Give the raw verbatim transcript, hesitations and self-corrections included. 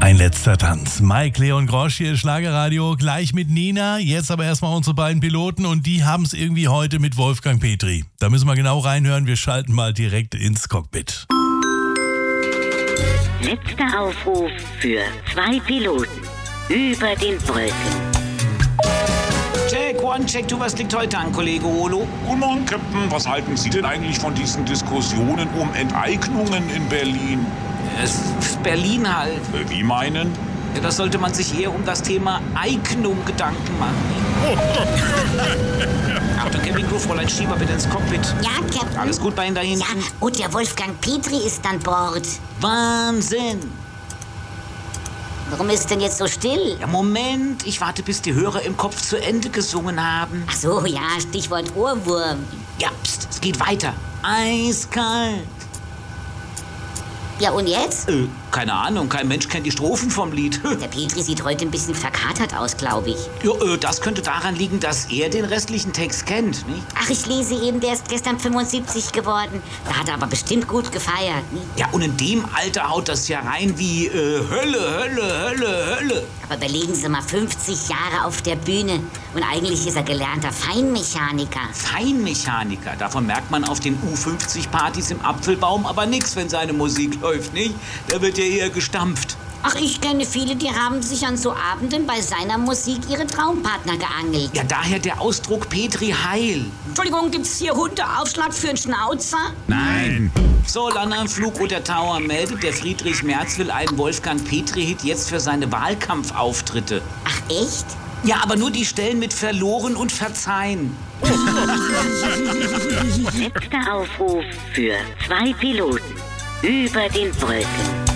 Ein letzter Tanz. Mike Leon Grosch hier, Schlagerradio, gleich mit Nina. Jetzt aber erstmal unsere beiden Piloten und die haben es irgendwie heute mit Wolfgang Petri. Da müssen wir genau reinhören. Wir schalten mal direkt ins Cockpit. Letzter Aufruf für zwei Piloten über den Wolken. Check, one, check, two, was liegt heute an, Kollege Olo? Guten Morgen, Captain. Was halten Sie denn eigentlich von diesen Diskussionen um Enteignungen in Berlin? Es ist Berlin halt. Äh, Wie meinen? Ja, da sollte man sich eher um das Thema Eignung Gedanken machen. Achtung, Cabin Crew, Fräulein Schieber, bitte ins Cockpit. Ja, Captain. Alles gut bei Ihnen da hinten? Ja, und der Wolfgang Petri ist an Bord. Wahnsinn! Warum ist denn jetzt so still? Ja, Moment, ich warte, bis die Hörer im Kopf zu Ende gesungen haben. Ach so, ja, Stichwort Ohrwurm. Ja, pst, es geht weiter. Eiskalt. Ja, und jetzt? Äh, keine Ahnung, kein Mensch kennt die Strophen vom Lied. Der Petri sieht heute ein bisschen verkatert aus, glaube ich. Ja, äh, das könnte daran liegen, dass er den restlichen Text kennt, nicht? Ach, ich lese eben, der ist gestern fünfundsiebzig geworden. Da hat er aber bestimmt gut gefeiert, nicht? Ja, und in dem Alter haut das ja rein wie äh, Hölle, Hölle, Hölle, Hölle. Aber überlegen Sie mal, fünfzig Jahre auf der Bühne. Und eigentlich ist er gelernter Feinmechaniker. Feinmechaniker, davon merkt man auf den U fünfzig Partys im Apfelbaum aber nichts, wenn seine Musik läuft, nicht? Da wird ja eher gestampft. Ach, ich kenne viele, die haben sich an so Abenden bei seiner Musik ihre Traumpartner geangelt. Ja, daher der Ausdruck Petri Heil. Entschuldigung, gibt's hier Hundeaufschlag für einen Schnauzer? Nein. So, London Flugroute Tower meldet, der Friedrich Merz will einen Wolfgang Petri-Hit jetzt für seine Wahlkampfauftritte. Ach, echt? Ja, aber nur die Stellen mit verloren und verzeihen. Letzter Aufruf für zwei Piloten über den Wolken.